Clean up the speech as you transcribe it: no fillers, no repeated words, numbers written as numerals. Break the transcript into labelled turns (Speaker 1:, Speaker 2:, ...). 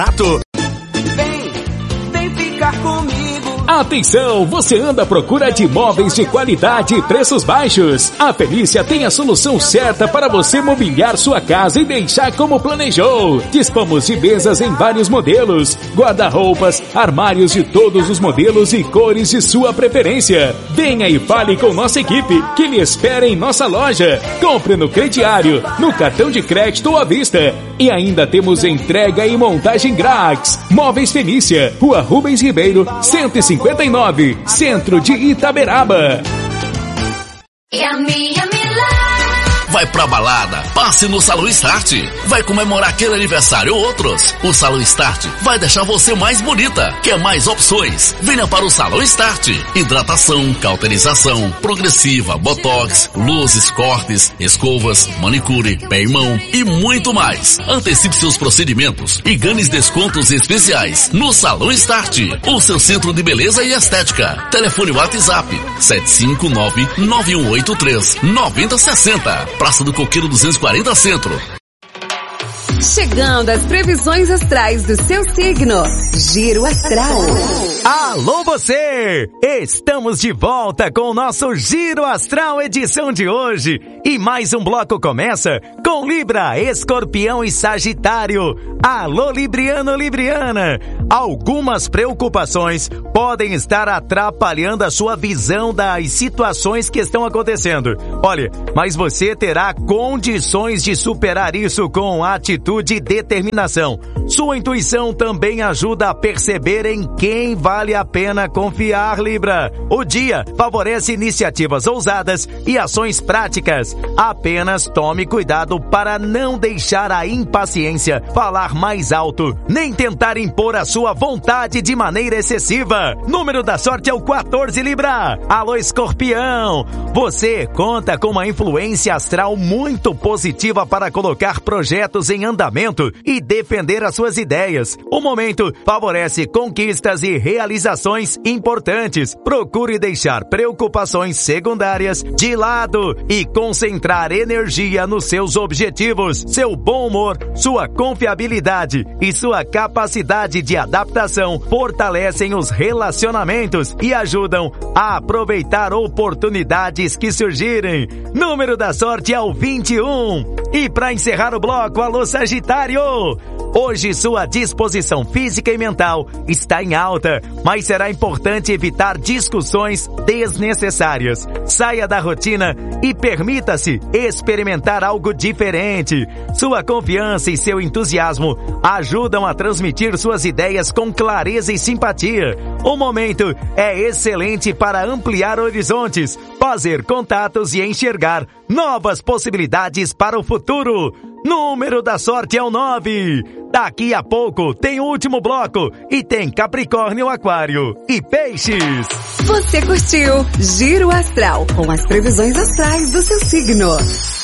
Speaker 1: Vem ficar comigo.
Speaker 2: Atenção, você anda à procura de imóveis de qualidade e preços baixos? A Felícia tem a solução certa para você mobiliar sua casa e deixar como planejou. Dispomos de mesas em vários modelos, guarda-roupas, armários de todos os modelos e cores de sua preferência. Venha e fale com nossa equipe que lhe espera em nossa loja. Compre no crediário, no cartão de crédito ou à vista. E ainda temos entrega e montagem grátis. Móveis Felícia, Rua Rubens Ribeiro, 159, Centro de Itaberaba.
Speaker 3: Vai pra balada, passe no Salão Start. Vai comemorar aquele aniversário ou outros. O Salão Start vai deixar você mais bonita. Quer mais opções? Venha para o Salão Start. Hidratação, cauterização, progressiva, botox, luzes, cortes, escovas, manicure, pé e mão e muito mais. Antecipe seus procedimentos e ganhe descontos especiais no Salão Start, o seu centro de beleza e estética. Telefone WhatsApp 759-9183-9060. Praça do Coqueiro 240 Centro.
Speaker 4: Chegando as previsões astrais do seu signo. Giro Astral.
Speaker 5: Alô você! Estamos de volta com o nosso Giro Astral edição de hoje. E mais um bloco começa com Libra, Escorpião e Sagitário. Alô Libriano, Libriana! Algumas preocupações podem estar atrapalhando a sua visão das situações que estão acontecendo. Olha, mas você terá condições de superar isso com atitude e determinação. Sua intuição também ajuda a perceber em quem vale a pena confiar, Libra. O dia favorece iniciativas ousadas e ações práticas. Apenas tome cuidado para não deixar a impaciência falar mais alto, nem tentar impor a sua vontade de maneira excessiva. Número da sorte é o 14, Libra. Alô, Escorpião! Você conta com uma influência astral muito positiva para colocar projetos em andamento e defender as suas ideias. O momento favorece conquistas e realizações importantes. Procure deixar preocupações secundárias de lado e concentrar energia nos seus objetivos. Seu bom humor, sua confiabilidade e sua capacidade de adaptação fortalecem os relacionamentos e ajudam a aproveitar oportunidades que surgirem. Número da sorte é o 21. E para encerrar o bloco, alô Sagitário! Hoje sua disposição física e mental está em alta, mas será importante evitar discussões desnecessárias. Saia da rotina e permita-se experimentar algo diferente. Sua confiança e seu entusiasmo ajudam a transmitir suas ideias com clareza e simpatia. O momento é excelente para ampliar horizontes, fazer contatos e enxergar novas possibilidades para o futuro. Número da sorte é o 9. Daqui a pouco tem o último bloco e tem Capricórnio, Aquário e Peixes.
Speaker 4: Você curtiu Giro Astral com as previsões astrais do seu signo.